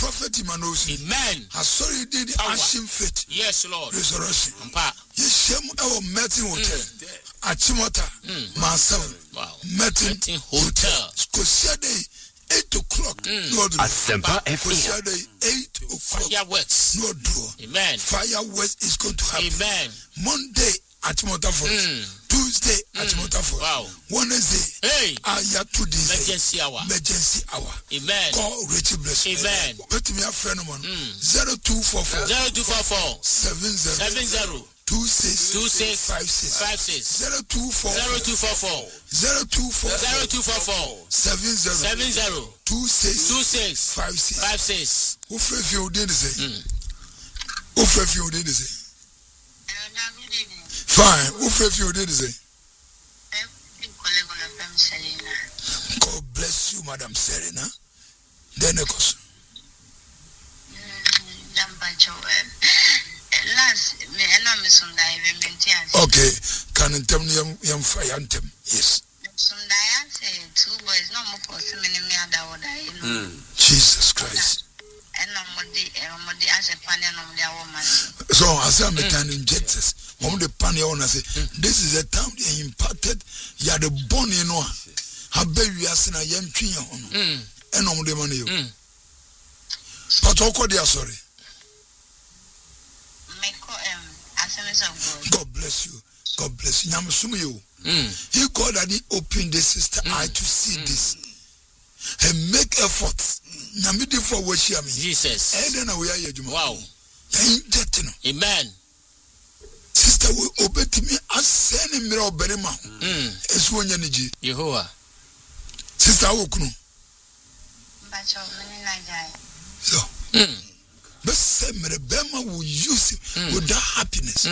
prophet Emmanuel. Amen. I saw you did the Ashim Faith. Yes, Lord. Resurrection. You shame our Metin Hotel. Achimota. Myself. Wow. Metin Hotel. Scotia Day. 8 o'clock. Asempa FM. 8 o'clock. Fireworks. No draw. Amen. Fireworks is going to happen. Amen. Monday at Montafort. Tuesday at Montafort. Wow. Wednesday. Hey. Today. Emergency hour. Emergency hour. Amen. Call Richie Bless. Amen. Let me have friend man. 0244 0244 70 2656 0244 70 2656. Who free you did say? Who free you did say? Fine. Who free you did say? God bless you, Madam Serena. Then it goes. Okay, can you tell me young fire anthem? Yes. Jesus Christ. So as I'm turning jets, one of the panel owner say, this is a time they impacted. You are the born in one. How baby we are seeing a young tree on. And on the money. But all they are sorry. God bless you. God bless you. He God that he opened the sister eye to see this and make efforts. For what she Jesus. Wow. Amen. Sister will obey to me as sending me or Benema. It's one energy. Jehovah. Sister Okunu. So. But Bema will use it with that happiness.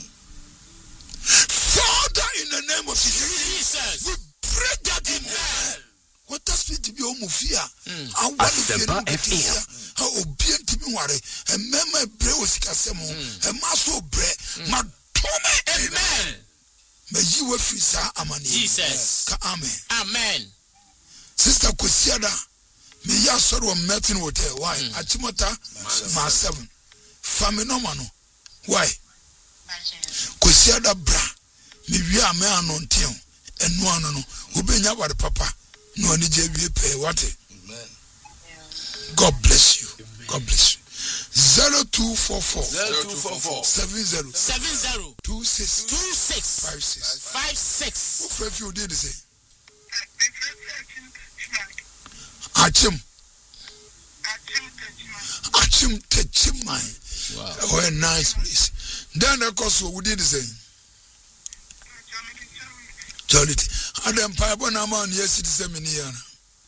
Father, in the name of Jesus, we pray that in hell. What does it to be Omufia? I want to how obedient to me worry. And Mema Bre was Casemo, and Maso Bre, Matome, amen. May you will free Amani. Jesus. Amen. Amen. Sister Kusiada. Me ya soro metin hotel why achimota ma 7 phenomenal why kosiada bra me wi ame anontian enu anu no obenya ware papa no ani je wi pe what. Amen. God bless you. God bless you. 0244 70 2656 what if you did say Achim Techimai. Wow. Oh, a nice place. Then of course we did the same. Jollity. And then Pabana man, yes, it is a miniana.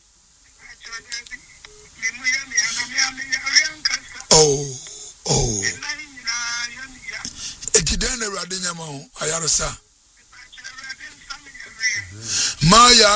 Oh. It didn't a Radinamo, Ayarasa. Maya.